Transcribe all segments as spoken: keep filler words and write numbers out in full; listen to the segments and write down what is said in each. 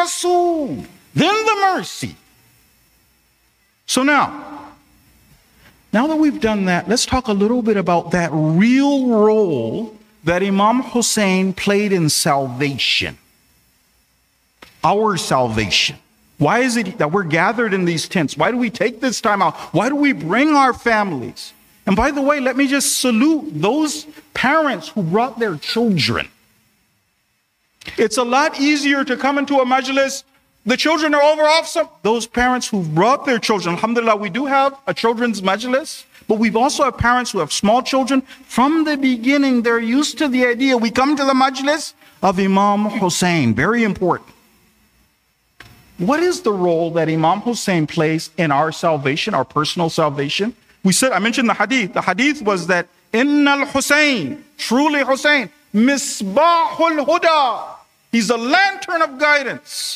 Rasul, then the mercy. So now, now that we've done that, let's talk a little bit about that real role that Imam Hussein played in salvation. Our salvation. Why is it that we're gathered in these tents? Why do we take this time out? Why do we bring our families? And by the way, let me just salute those parents who brought their children. It's a lot easier to come into a majlis, the children are over off some. Those parents who brought their children, alhamdulillah, we do have a children's majlis, but we've also have parents who have small children. From the beginning, they're used to the idea. We come to the majlis of Imam Hussein, very important. What is the role that Imam Hussein plays in our salvation, our personal salvation? We said, I mentioned the hadith. The hadith was that, Inna al-Hussein, truly Hussein, Misbahul Huda. He's a lantern of guidance.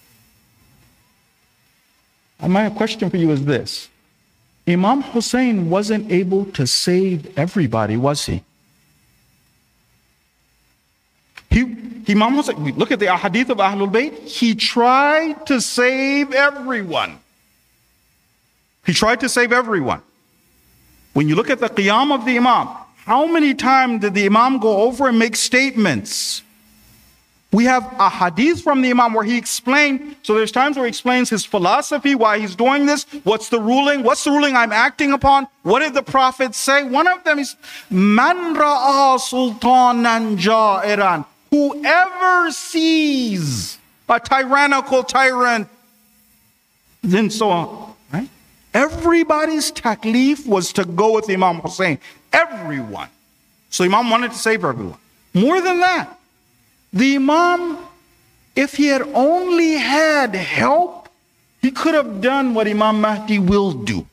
And my question for you is this. Imam Hussein wasn't able to save everybody, was he? He Imam Hussein, look at the hadith of Ahlul Bayt. He tried to save everyone. He tried to save everyone. When you look at the qiyam of the Imam, how many times did the Imam go over and make statements? We have a hadith from the Imam where he explained, so there's times where he explains his philosophy, why he's doing this, what's the ruling, what's the ruling I'm acting upon, what did the Prophet say? One of them is, Man ra'a sultanan ja'iran. Whoever sees a tyrannical tyrant, then so on, right? Everybody's taklif was to go with Imam Hussein. Everyone. So Imam wanted to save everyone. More than that, the Imam, if he had only had help, he could have done what Imam Mahdi will do.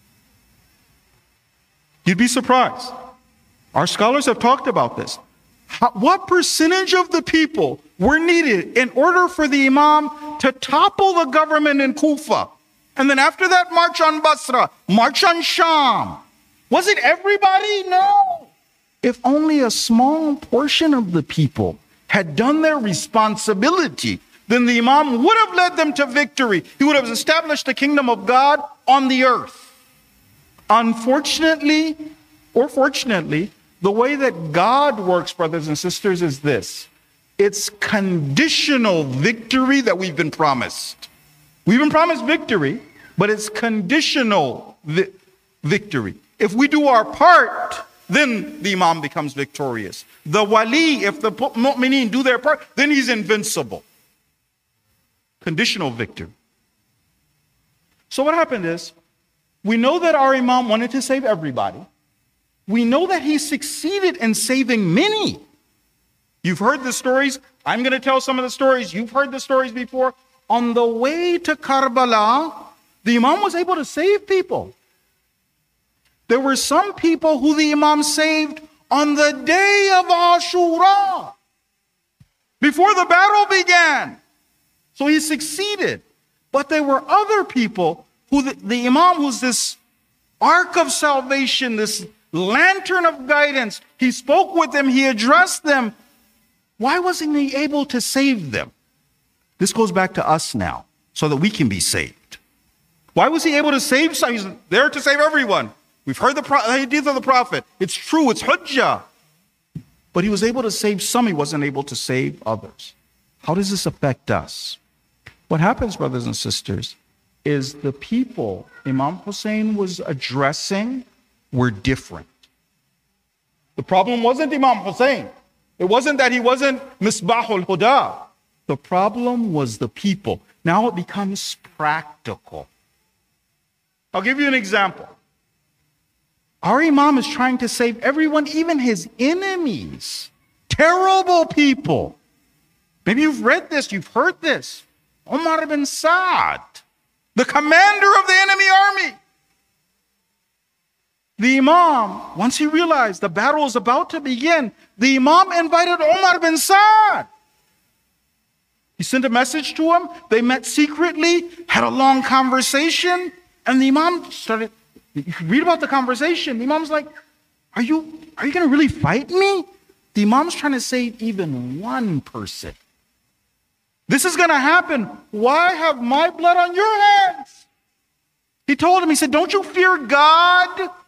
You'd be surprised. Our scholars have talked about this. How, what percentage of the people were needed in order for the Imam to topple the government in Kufa? And then after that, march on Basra, march on Sham. Was it everybody? No. If only a small portion of the people had done their responsibility, then the Imam would have led them to victory. He would have established the kingdom of God on the earth. Unfortunately, or fortunately, the way that God works, brothers and sisters, is this. It's conditional victory that we've been promised. We've been promised victory, but it's conditional vi- victory. If we do our part, then the Imam becomes victorious. The wali, if the mu'mineen do their part, then he's invincible. Conditional victory. So what happened is, we know that our Imam wanted to save everybody. We know that he succeeded in saving many. You've heard the stories. I'm going to tell some of the stories. You've heard the stories before. On the way to Karbala, the Imam was able to save people. There were some people who the Imam saved on the day of Ashura, before the battle began. So he succeeded. But there were other people who the, the Imam was this ark of salvation, this lantern of guidance. He spoke with them, he addressed them. Why wasn't he able to save them? This goes back to us now, so that we can be saved. Why was he able to save some? He's there to save everyone. We've heard the hadith of the Prophet. It's true, it's hujjah. But he was able to save some, he wasn't able to save others. How does this affect us? What happens, brothers and sisters, is the people Imam Hussein was addressing were different. The problem wasn't Imam Hussein. It wasn't that he wasn't Misbahul Huda. The problem was the people. Now it becomes practical. I'll give you an example. Our Imam is trying to save everyone, even his enemies. Terrible people. Maybe you've read this, you've heard this. Umar ibn Sa'd, the commander of the enemy army. The Imam, once he realized the battle is about to begin, the Imam invited Umar ibn Sa'd. He sent a message to him. They met secretly, had a long conversation, and the Imam started, you read about the conversation. The Imam's like, are you, are you going to really fight me? The Imam's trying to save even one person. This is going to happen. Why have my blood on your hands? He told him, he said, don't you fear God